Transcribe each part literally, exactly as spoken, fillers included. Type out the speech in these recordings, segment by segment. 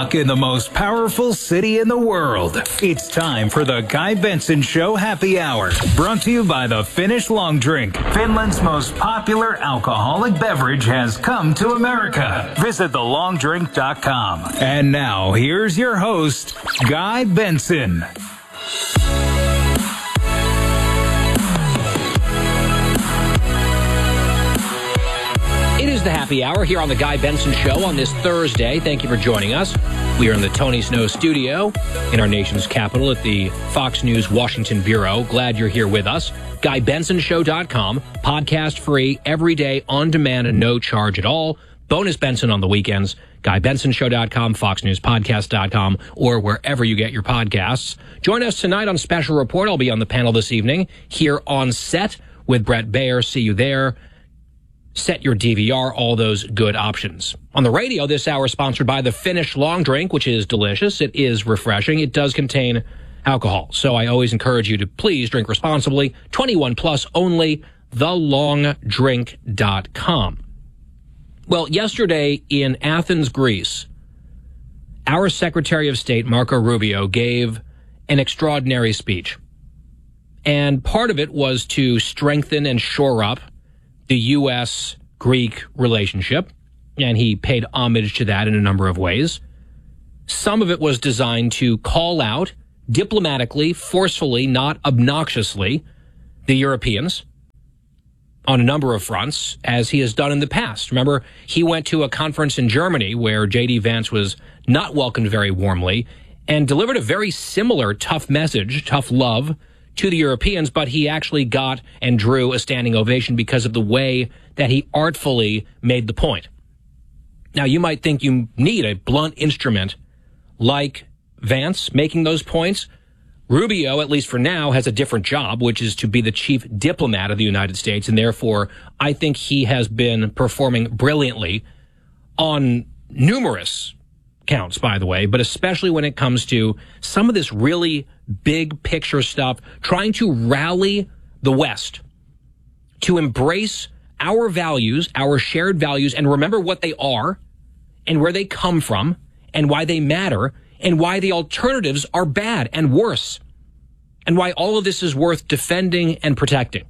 In the most powerful city in the world. It's time for the Guy Benson Show Happy Hour. Brought to you by the Finnish Long Drink. Finland's most popular alcoholic beverage has come to America. Visit the long drink dot com. And now, here's your host, Guy Benson. It is the Happy Hour here on the Guy Benson Show on this Thursday. Thank you for joining us. We are in the Tony Snow studio in our nation's capital at the Fox News Washington Bureau. Glad you're here with us. Guy Benson Show dot com, podcast free, every day, on demand, and no charge at all. Bonus Benson on the weekends. Guy Benson Show dot com, Fox News Podcast dot com, or wherever you get your podcasts. Join us tonight on Special Report. I'll be on the panel this evening here on set with Brett Baer. See you there. Set your D V R, all those good options. On the radio, this hour is sponsored by the Finnish Long Drink, which is delicious. It is refreshing. It does contain alcohol, so I always encourage you to please drink responsibly. twenty-one plus only, the long drink dot com. Well, yesterday in Athens, Greece, our Secretary of State, Marco Rubio, gave an extraordinary speech. And part of it was to strengthen and shore up the U S Greek relationship, and he paid homage to that in a number of ways. Some of it was designed to call out diplomatically, forcefully, not obnoxiously, the Europeans on a number of fronts, as he has done in the past. Remember, he went to a conference in Germany where J D Vance was not welcomed very warmly and delivered a very similar tough message, tough love, to the Europeans, but he actually got and drew a standing ovation because of the way that he artfully made the point. Now, you might think you need a blunt instrument like Vance making those points. Rubio, at least for now, has a different job, which is to be the chief diplomat of the United States, and therefore I think he has been performing brilliantly on numerous counts, by the way, but especially when it comes to some of this really big picture stuff, trying to rally the West to embrace our values, our shared values, and remember what they are and where they come from and why they matter and why the alternatives are bad and worse and why all of this is worth defending and protecting.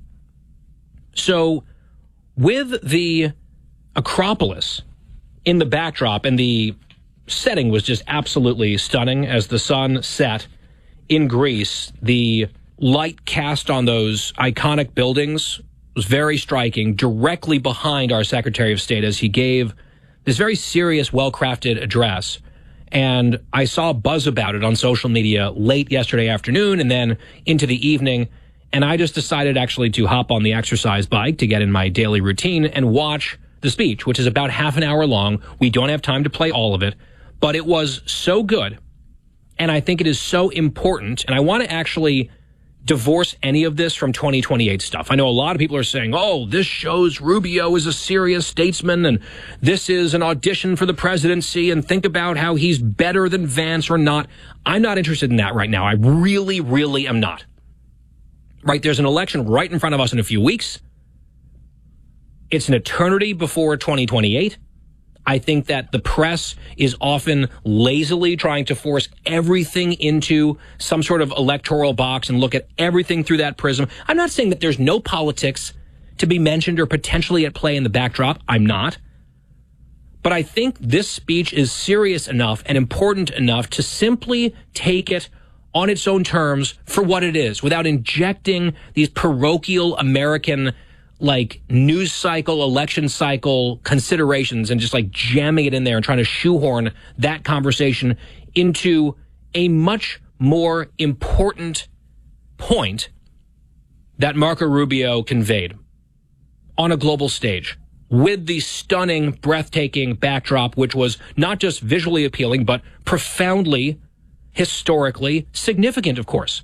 So with the Acropolis in the backdrop, and the setting was just absolutely stunning as the sun set in Greece, the light cast on those iconic buildings was very striking, directly behind our Secretary of State as he gave this very serious, well-crafted address. And I saw a buzz about it on social media late yesterday afternoon and then into the evening, and I just decided actually to hop on the exercise bike to get in my daily routine and watch the speech, which is about half an hour long. We don't have time to play all of it, but it was so good, and I think it is so important, and I want to actually divorce any of this from twenty twenty-eight stuff. I know a lot of people are saying, oh, this shows Rubio is a serious statesman, and this is an audition for the presidency, and think about how he's better than Vance or not. I'm not interested in that right now. I really, really am not. Right, there's an election right in front of us in a few weeks. It's an eternity before twenty twenty-eight. I think that the press is often lazily trying to force everything into some sort of electoral box and look at everything through that prism. I'm not saying that there's no politics to be mentioned or potentially at play in the backdrop. I'm not. But I think this speech is serious enough and important enough to simply take it on its own terms for what it is, without injecting these parochial American like news cycle, election cycle considerations and just like jamming it in there and trying to shoehorn that conversation into a much more important point that Marco Rubio conveyed on a global stage with the stunning, breathtaking backdrop, which was not just visually appealing, but profoundly, historically significant, of course.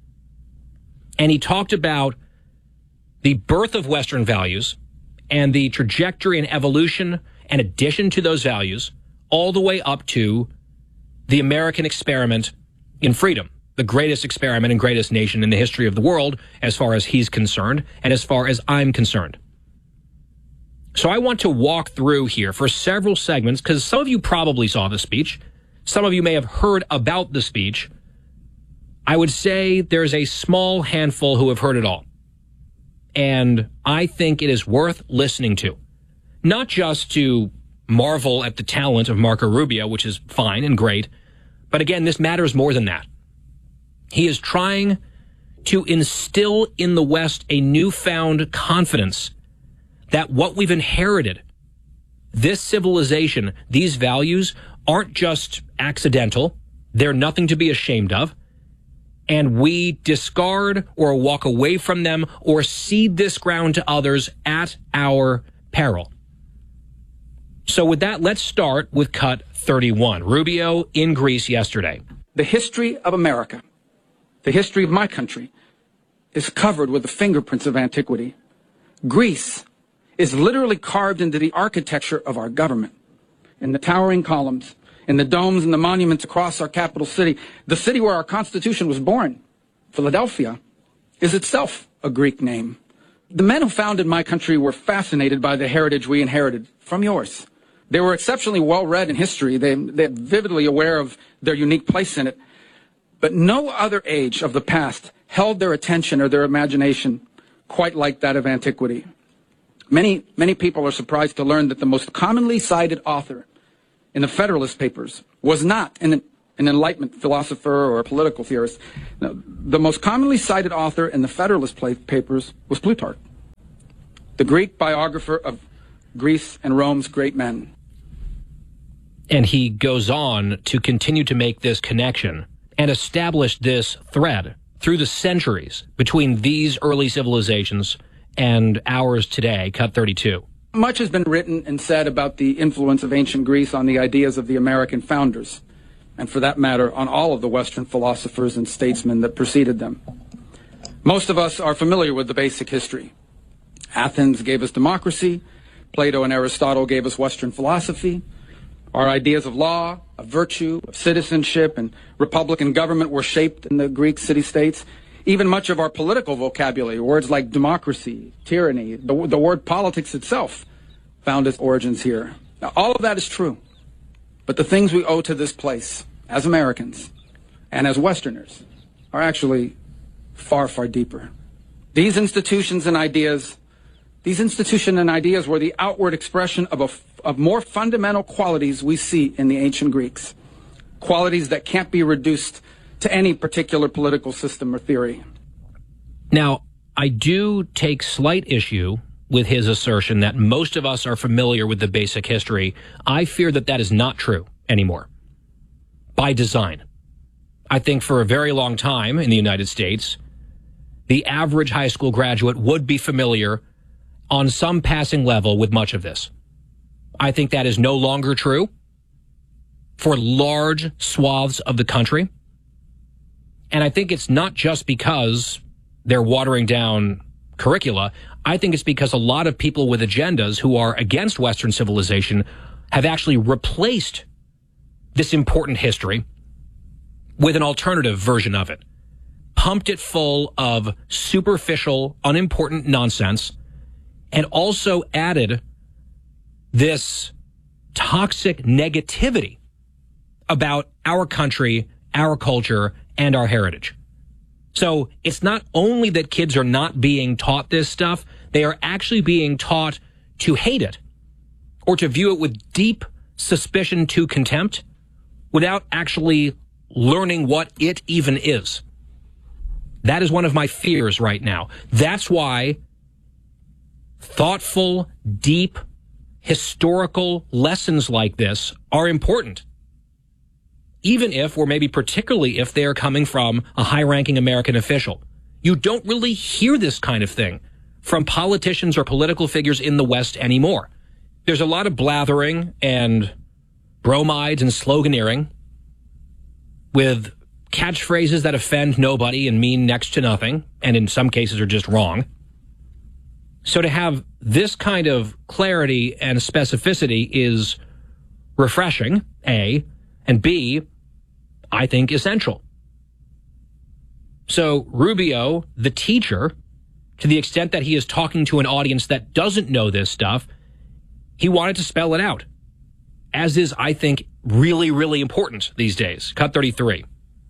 And he talked about the birth of Western values and the trajectory and evolution and addition to those values all the way up to the American experiment in freedom, the greatest experiment and greatest nation in the history of the world as far as he's concerned and as far as I'm concerned. So I want to walk through here for several segments because some of you probably saw the speech. some of you may have heard about the speech. I would say there's a small handful who have heard it all. And I think it is worth listening to. Not just to marvel at the talent of Marco Rubio, which is fine and great, but again, this matters more than that. He is trying to instill in the West a newfound confidence that what we've inherited, this civilization, these values, aren't just accidental. They're nothing to be ashamed of. And we discard or walk away from them or cede this ground to others at our peril. So with that, let's start with cut thirty-one. Rubio in Greece yesterday. The history of America, the history of my country, is covered with the fingerprints of antiquity. Greece is literally carved into the architecture of our government. In the towering columns, in the domes and the monuments across our capital city, the city where our Constitution was born, Philadelphia, is itself a Greek name. The men who founded my country were fascinated by the heritage we inherited from yours. They were exceptionally well-read in history. They, they're vividly aware of their unique place in it. But no other age of the past held their attention or their imagination quite like that of antiquity. Many, many people are surprised to learn that the most commonly cited author in the Federalist Papers was not an, an Enlightenment philosopher or a political theorist. No, the most commonly cited author in the Federalist Papers was Plutarch, the Greek biographer of Greece and Rome's great men. And he goes on to continue to make this connection and establish this thread through the centuries between these early civilizations and ours today, cut thirty-two. Much has been written and said about the influence of ancient Greece on the ideas of the American founders, and for that matter, on all of the Western philosophers and statesmen that preceded them. Most of us are familiar with the basic history. Athens gave us democracy. Plato and Aristotle gave us Western philosophy. Our ideas of law, of virtue, of citizenship, and republican government were shaped in the Greek city-states. Even much of our political vocabulary, words like democracy, tyranny, the, the word politics itself, found its origins here. Now, all of that is true. But the things we owe to this place, as Americans and as Westerners, are actually far, far deeper. These institutions and ideas, these institutions and ideas were the outward expression of, a, of more fundamental qualities we see in the ancient Greeks, qualities that can't be reduced to any particular political system or theory. Now, I do take slight issue with his assertion that most of us are familiar with the basic history. I fear that that is not true anymore, by design. I think for a very long time in the United States, the average high school graduate would be familiar on some passing level with much of this. I think that is no longer true for large swaths of the country. And I think it's not just because they're watering down curricula. I think it's because a lot of people with agendas who are against Western civilization have actually replaced this important history with an alternative version of it, pumped it full of superficial, unimportant nonsense, and also added this toxic negativity about our country, our culture, and our heritage. So it's not only that kids are not being taught this stuff, they are actually being taught to hate it or to view it with deep suspicion to contempt without actually learning what it even is. That is one of my fears right now. That's why thoughtful, deep, historical lessons like this are important. Even if, or maybe particularly if they are coming from a high-ranking American official. You don't really hear this kind of thing from politicians or political figures in the West anymore. There's a lot of blathering and bromides and sloganeering with catchphrases that offend nobody and mean next to nothing, and in some cases are just wrong. So to have this kind of clarity and specificity is refreshing, A, and B, I think essential. So Rubio, the teacher, to the extent that he is talking to an audience that doesn't know this stuff, he wanted to spell it out, as is, I think, really, really important these days. Cut thirty-three.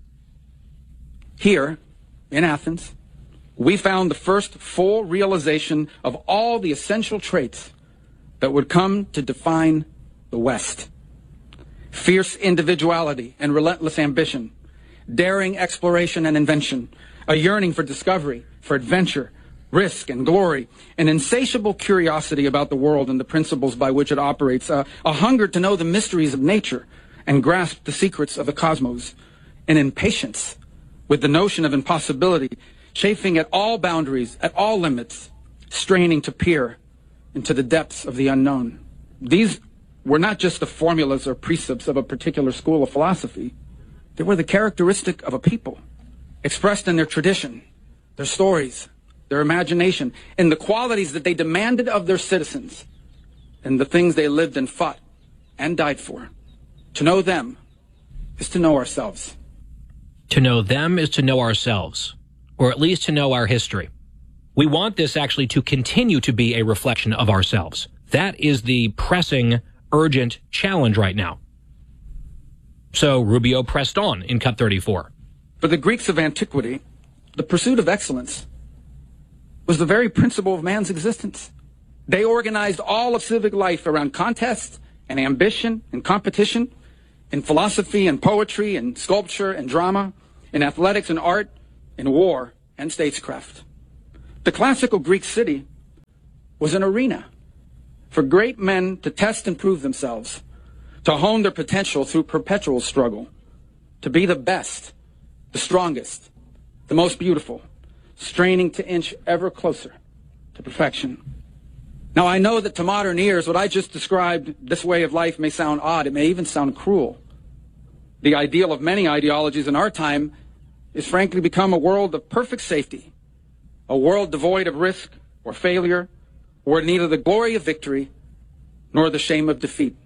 Here, in Athens, we found the first full realization of all the essential traits that would come to define the West. Fierce individuality and relentless ambition, daring exploration and invention, a yearning for discovery, for adventure, risk and glory, an insatiable curiosity about the world and the principles by which it operates, a, a hunger to know the mysteries of nature and grasp the secrets of the cosmos, an impatience with the notion of impossibility, chafing at all boundaries, at all limits, straining to peer into the depths of the unknown. These were not just the formulas or precepts of a particular school of philosophy. They were the characteristic of a people, expressed in their tradition, their stories, their imagination, and the qualities that they demanded of their citizens, and the things they lived and fought and died for. To know them is to know ourselves. To know them is to know ourselves, or at least to know our history. We want this actually to continue to be a reflection of ourselves. That is the pressing, urgent challenge right now. So Rubio pressed on in Cut thirty-four. For the Greeks of antiquity, the pursuit of excellence was the very principle of man's existence. They organized all of civic life around contest and ambition and competition, in philosophy and poetry and sculpture and drama, in athletics and art, in war and statecraft. The classical Greek city was an arena for great men to test and prove themselves, to hone their potential through perpetual struggle, to be the best, the strongest, the most beautiful, straining to inch ever closer to perfection. Now, I know that to modern ears, what I just described, this way of life, may sound odd. It may even sound cruel. The ideal of many ideologies in our time is frankly become a world of perfect safety, a world devoid of risk or failure, where neither the glory of victory nor the shame of defeat.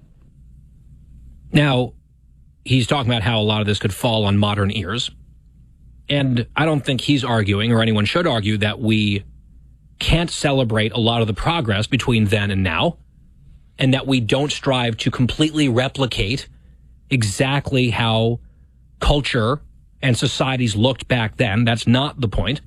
Now, he's talking about how a lot of this could fall on modern ears. And I don't think he's arguing, or anyone should argue, that we can't celebrate a lot of the progress between then and now, and that we don't strive to completely replicate exactly how culture and societies looked back then. That's not the point.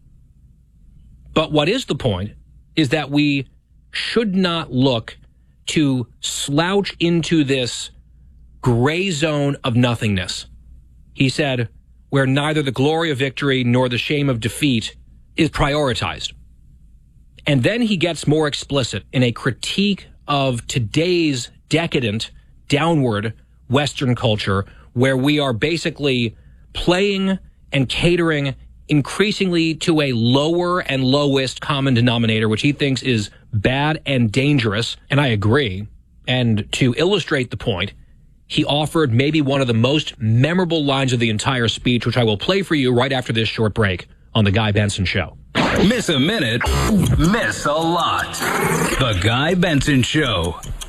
But what is the point is that we should not look to slouch into this gray zone of nothingness. He said, where neither the glory of victory nor the shame of defeat is prioritized. And then he gets more explicit in a critique of today's decadent, downward Western culture, where we are basically playing and catering increasingly to a lower and lowest common denominator, which he thinks is bad and dangerous. And I agree. And to illustrate the point, he offered maybe one of the most memorable lines of the entire speech, which I will play for you right after this short break on The Guy Benson Show. Miss a minute, miss a lot. The Guy Benson Show.